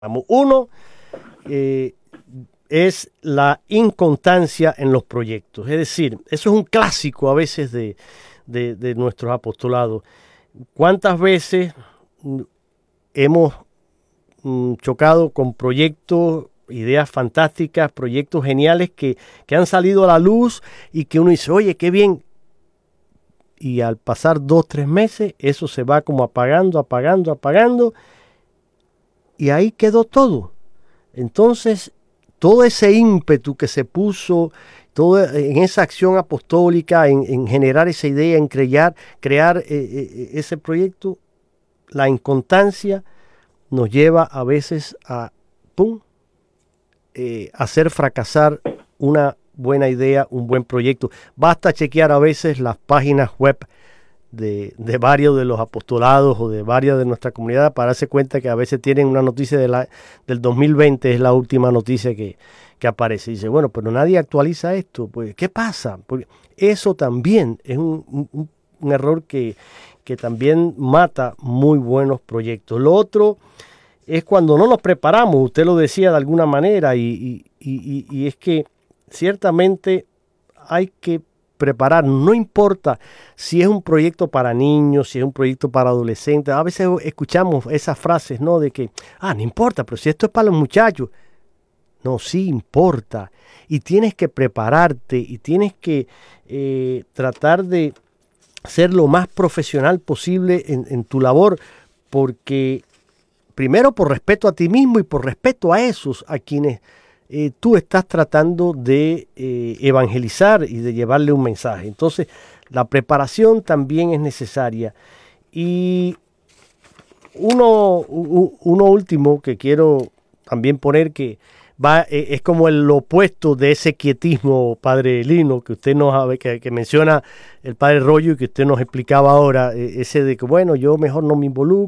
Uno es la inconstancia en los proyectos. Es decir, eso es un clásico a veces de nuestros apostolados. ¿Cuántas veces hemos chocado con proyectos, ideas fantásticas, proyectos geniales que han salido a la luz y que uno dice, oye, qué bien? Y al pasar 2, 3 meses, eso se va como apagando, y ahí quedó todo. Entonces, todo ese ímpetu que se puso todo en esa acción apostólica, en generar esa idea, en crear ese proyecto, la inconstancia nos lleva a veces a hacer fracasar una buena idea, un buen proyecto. Basta chequear a veces las páginas web de varios de los apostolados o de varias de nuestra comunidad para darse cuenta que a veces tienen una noticia del 2020, es la última noticia que aparece. Y dice, bueno, pero nadie actualiza esto. Pues, ¿qué pasa? Porque eso también es un error que también mata muy buenos proyectos. Lo otro es cuando no nos preparamos, usted lo decía de alguna manera, y es que ciertamente hay que preparar, no importa si es un proyecto para niños, si es un proyecto para adolescentes. A veces escuchamos esas frases, ¿no? De que, no importa, pero si esto es para los muchachos. No, sí importa. Y tienes que prepararte y tienes que tratar de ser lo más profesional posible en tu labor, porque primero por respeto a ti mismo y por respeto a esos a quienes tú estás tratando de evangelizar y de llevarle un mensaje. Entonces, la preparación también es necesaria. Y uno último que quiero también poner que es como lo opuesto de ese quietismo, padre Lino, que usted que menciona el padre Rollo y que usted nos explicaba ahora, ese de que, bueno, yo mejor no me involucro.